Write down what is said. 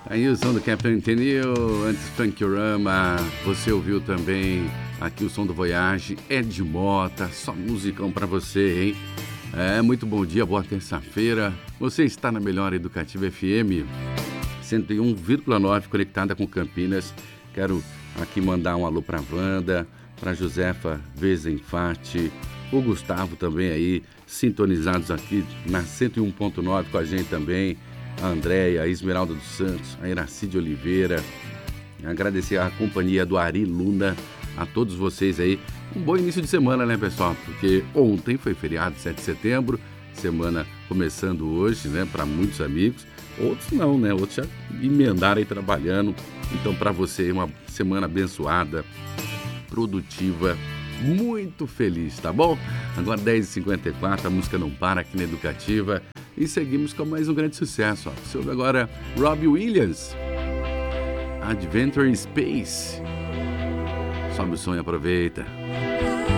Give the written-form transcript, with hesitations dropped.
Aí o som do Captain Tenil, antes Funkorama, você ouviu também aqui o som do Voyage, Ed Mota, só musicão pra você, hein? Muito bom dia, boa terça-feira. Você está na Melhor Educativa FM 101,9, conectada com Campinas. Quero aqui mandar um alô pra Wanda, pra Josefa Vezenfati, o Gustavo também aí, sintonizados aqui na 101,9 com a gente também. A Andréia, a Esmeralda dos Santos, a Iracide Oliveira. Agradecer a companhia do Ari Luna, a todos vocês aí. Um bom início de semana, né, pessoal? Porque ontem foi feriado, 7 de setembro, semana começando hoje, né, para muitos amigos. Outros não, né? Outros já emendaram aí trabalhando. Então, para você, uma semana abençoada, produtiva, muito feliz, tá bom? Agora 10h54, a música não para aqui na Educativa. E seguimos com mais um grande sucesso. Ó. Você ouve agora Robbie Williams, Adventure in Space. Sobe o som e aproveita.